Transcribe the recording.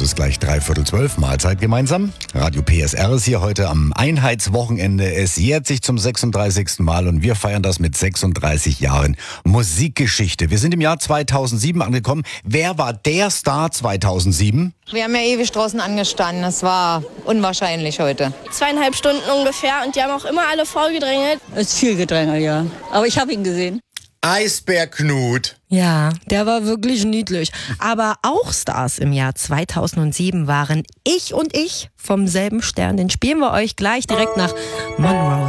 ist gleich 11:45, Mahlzeit gemeinsam. Radio PSR ist hier heute am Einheitswochenende. Es jährt sich zum 36. Mal und wir feiern das mit 36 Jahren Musikgeschichte. Wir sind im Jahr 2007 angekommen. Wer war der Star 2007? Wir haben ja ewig draußen angestanden. Das war unwahrscheinlich heute. 2,5 Stunden ungefähr und die haben auch immer alle vorgedrängelt. Es ist viel gedrängelt, ja. Aber ich habe ihn gesehen. Eisbär Knut. Ja, der war wirklich niedlich. Aber auch Stars im Jahr 2007 waren Ich und Ich vom selben Stern. Den spielen wir euch gleich direkt nach Monroe.